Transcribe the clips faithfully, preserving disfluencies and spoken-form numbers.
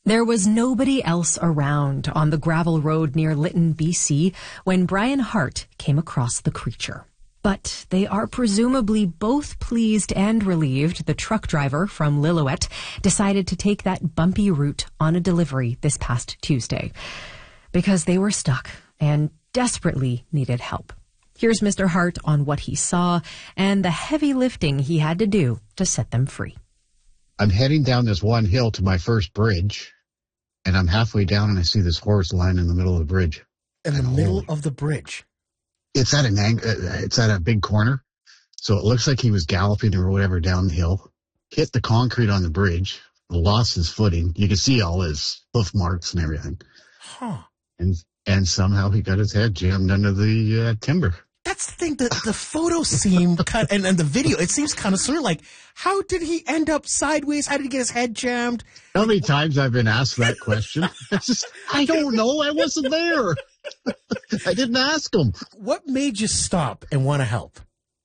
There was nobody else around on the gravel road near Lytton, B C, when Brian Hart came across the creature. But they are presumably both pleased and relieved the truck driver from Lillooet decided to take that bumpy route on a delivery this past Tuesday, because they were stuck and desperately needed help. Here's Mister Hart on what he saw and the heavy lifting he had to do to set them free. I'm heading down this one hill to my first bridge, and I'm halfway down and I see this horse lying in the middle of the bridge. In the and middle holy, of the bridge? It's at an ang- It's at a big corner, so it looks like he was galloping or whatever down the hill, hit the concrete on the bridge, lost his footing. You can see all his hoof marks and everything. Huh. And and somehow he got his head jammed under the uh, timber. That's the thing. The, the photos seem kind and, and the video, it seems kind of surreal. Like, how did he end up sideways? How did he get his head jammed? How many times I've been asked that question? It's just, I don't know. I wasn't there. I didn't ask him. What made you stop and want to help?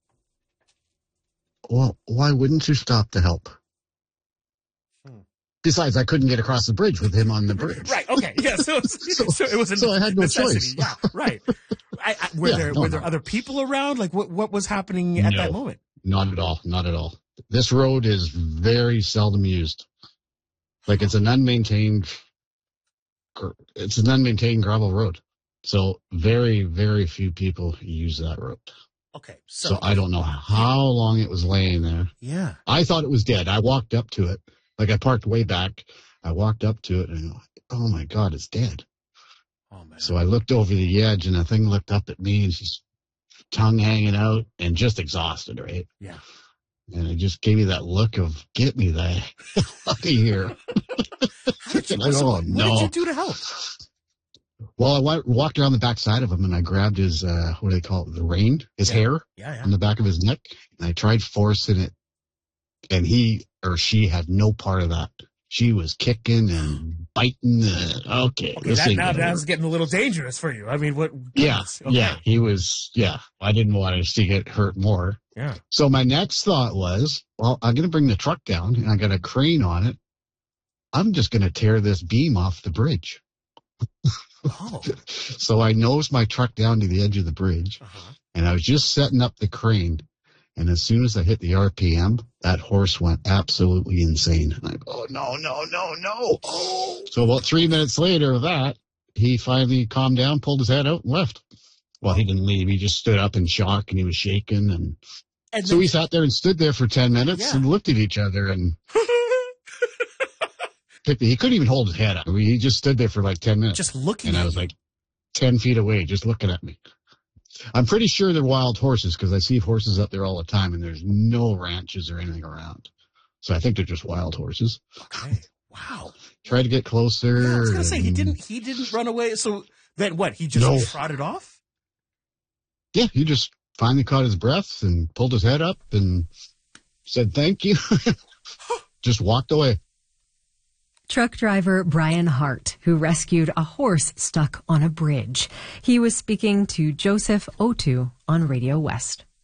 Well, why wouldn't you stop to help? Hmm. Besides, I couldn't get across the bridge with him on the bridge. Right. Okay. Yeah. So, so, so it was a so I had no necessity. choice. Yeah. Right. I, I, were yeah, there no, were there no. other people around? Like, what what was happening at no, that moment? Not at all. Not at all. This road is very seldom used. Like, it's an unmaintained, it's an unmaintained gravel road. So very, very few people use that road. Okay. So, so I don't know how long it was laying there. Yeah. I thought it was dead. I walked up to it. Like, I parked way back. I walked up to it and, oh my God, it's dead. Oh, man. So I looked over the edge and the thing looked up at me and she's tongue hanging out and just exhausted, right? Yeah. And it just gave me that look of, get me the hell out of here. Did you, like, so oh, what no. did you do to help? Well, I w- walked around the back side of him and I grabbed his, uh, what do they call it? The rein, his yeah. hair yeah, yeah. on the back of his neck. And I tried forcing it and he or she had no part of that. She was kicking and biting. The, okay. Okay, that, now that's getting a little dangerous for you. I mean, what? Yeah, okay. yeah, he was, yeah. I didn't want to see get hurt more. Yeah. So my next thought was, well, I'm going to bring the truck down and I got a crane on it. I'm just going to tear this beam off the bridge. Oh. So I nosed my truck down to the edge of the bridge uh-huh. and I was just setting up the crane. And as soon as I hit the R P M, that horse went absolutely insane. And I go, oh, no, no, no, no. Oh. So about three minutes later of that, he finally calmed down, pulled his head out, and left. Well, he didn't leave. He just stood up in shock, and he was shaking. And, and so then, we sat there and stood there for ten minutes yeah. and looked at each other. And he couldn't even hold his head up. He just stood there for like ten minutes. Just looking and at I was you. like ten feet away, just looking at me. I'm pretty sure they're wild horses because I see horses up there all the time and there's no ranches or anything around. So I think they're just wild horses. Okay. Wow. Try to get closer. Yeah, I was going to and... say, he didn't, he didn't run away. So then what? He just no. trotted off? Yeah. He just finally caught his breath and pulled his head up and said, thank you. Just walked away. Truck driver Brian Hart, who rescued a horse stuck on a bridge. He was speaking to Joseph Otu on Radio West.